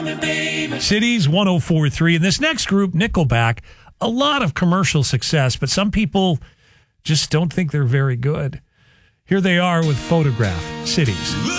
Cities 104.3. And this next group, Nickelback, a lot of commercial success, but some people just don't think they're very good. Here they are with Photograph, Cities.